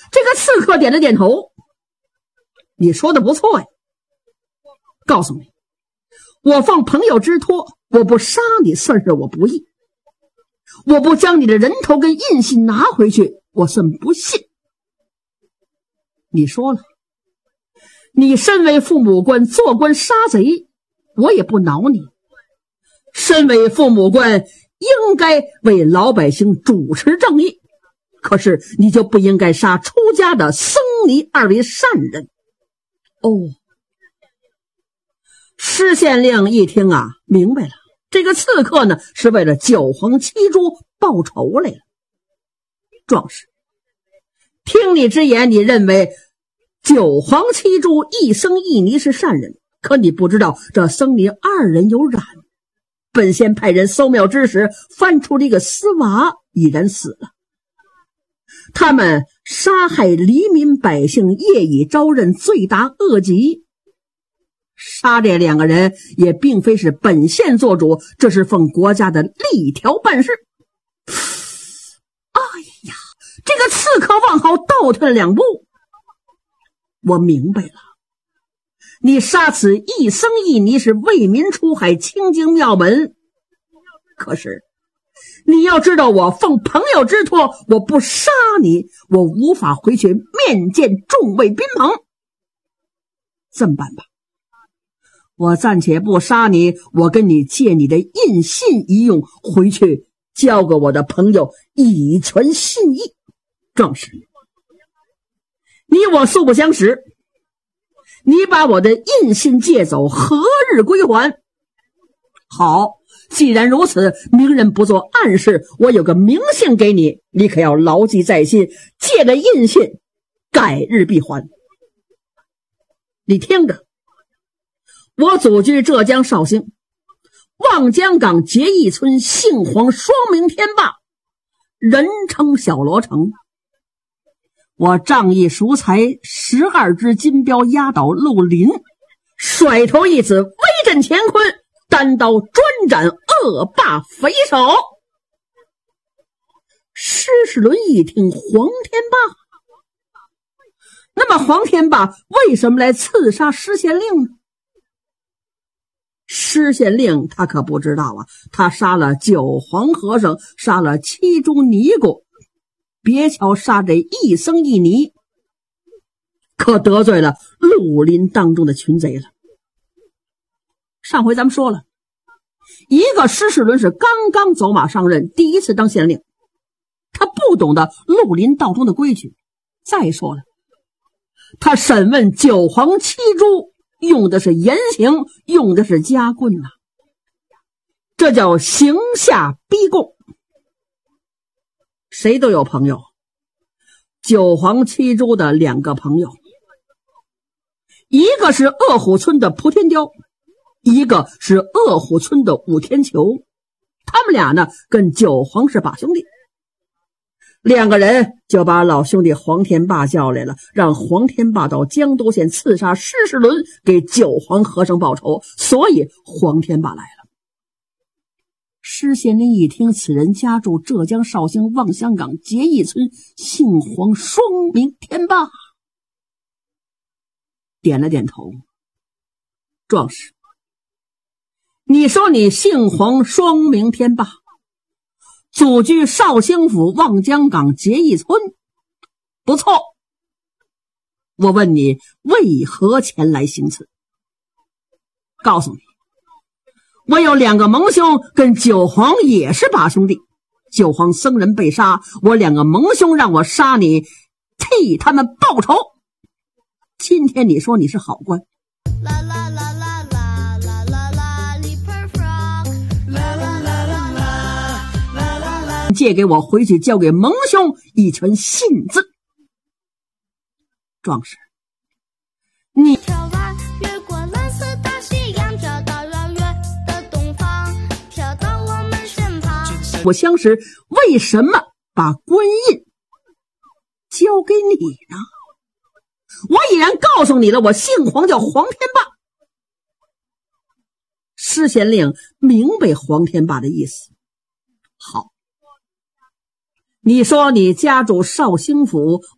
这个刺客点了点头。你说的不错呀。告诉你，我奉朋友之托，我不杀你算是我不义，我不将你的人头跟印信拿回去，我算不信。你说了，你身为父母官，做官杀贼，我也不恼你。身为父母官，应该为老百姓主持正义，可是你就不应该杀出家的僧尼二位善人。哦，施县令一听啊，明白了，这个刺客呢是为了九皇七珠报仇来了。壮士，听你之言，你认为九皇七珠一僧一尼是善人，可你不知道这僧尼二人有染。本县派人搜庙之时，翻出了一个丝娃，已然死了。他们杀害黎民百姓，业已招认，罪大恶极。杀这两个人也并非是本县做主，这是奉国家的例条办事。哎呀，这个刺客往后倒退了2步。我明白了，你杀此一僧一尼是为民除害，清净庙门。可是你要知道，我奉朋友之托，我不杀你，我无法回去面见众位宾朋。这么办吧，我暂且不杀你，我跟你借你的印信一用，回去交给我的朋友，以传信义。壮士，你我素不相识，你把我的印信借走，何日归还？好，既然如此，明人不做暗事，我有个明信给你，你可要牢记在心，借了印信，改日必还。你听着，我祖居浙江绍兴望江港结义村，姓黄，双名天霸，人称小罗成。我仗义赎财，12只金镖压倒陆林，甩头一子威震乾坤，单刀专斩恶霸匪首。施世伦一听，黄天霸，那么黄天霸为什么来刺杀施县令呢？施县令他可不知道啊，他杀了九皇和尚，杀了7株尼姑，别瞧杀这一僧一尼，可得罪了绿林当中的群贼了。上回咱们说了，一个施世伦是刚刚走马上任，第一次当县令，他不懂得绿林道中的规矩。再说了，他审问九皇7株用的是严刑，用的是夹棍呐，这叫刑下逼供。谁都有朋友，九皇7株的2个朋友，一个是恶虎村的蒲天雕，一个是恶虎村的武天球，他们俩呢跟九皇是把兄弟。2个人就把老兄弟黄天霸叫来了，让黄天霸到江都县刺杀施世伦，给九皇和尚报仇，所以黄天霸来了。施县令一听，此人家住浙江绍兴望香港结义村，姓黄，双名天霸，点了点头。壮士，你说你姓黄，双名天霸，祖居绍兴府望江港结义村，不错。我问你为何前来行刺？告诉你，我有2个盟兄，跟九皇也是把兄弟。九皇僧人被杀，我2个盟兄让我杀你，替他们报仇。今天你说你是好官，借给我回去交给盟兄一拳信字。壮士，你我相识，为什么把官印交给你呢？我已然告诉你了，我姓黄，叫黄天霸。施县令明白黄天霸的意思。好，你说你家住绍兴府